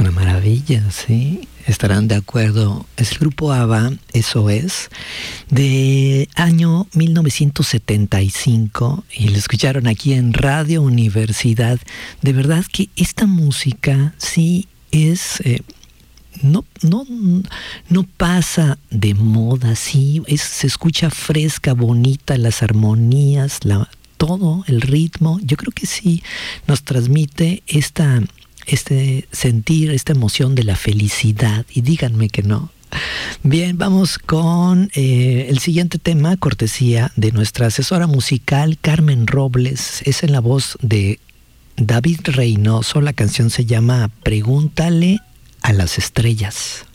una maravilla, ¿sí? Estarán de acuerdo. Es el grupo ABBA, SOS, de año 1975, y lo escucharon aquí en Radio Universidad. De verdad que esta música sí es... No pasa de moda, sí, se escucha fresca, bonita, las armonías, todo, el ritmo. Yo creo que sí nos transmite este sentir, esta emoción de la felicidad, y díganme que no. Bien, vamos con el siguiente tema, cortesía de nuestra asesora musical Carmen Robles. Es en la voz de David Reynoso. La canción se llama Pregúntale a las estrellas.